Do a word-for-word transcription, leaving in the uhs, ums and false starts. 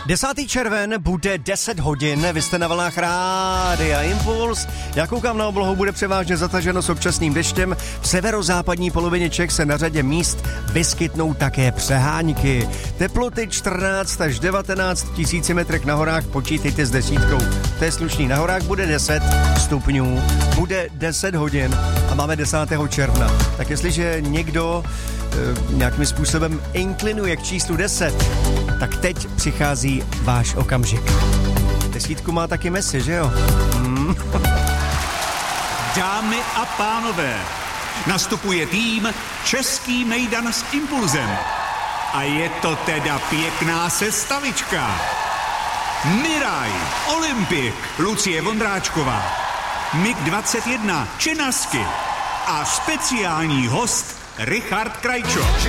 desátý červen bude deset hodin, vy jste na vlnách Rádia Impuls. Já koukám na oblohu, bude převážně zataženo s občasným deštěm. V severozápadní polovině Čech se na řadě míst vyskytnou také přehánky. Teploty čtrnáct až devatenáct tisíc metrech na horách, počítejte s desítkou. To je slušný, na horách bude deset stupňů, bude deset hodin a máme desátého června. Tak jestliže někdo e, nějakým způsobem inklinuje k číslu deset, tak teď přichází váš okamžik. Desítku má taky Messi, že jo? Hmm. Dámy a pánové, nastupuje tým Český mejdan s Impulzem. A je to teda pěkná sestavička. Miraj, Olympik, Lucie Vondráčková, Mig dvacet jedna, Čenasky a speciální host Richard Krajčo.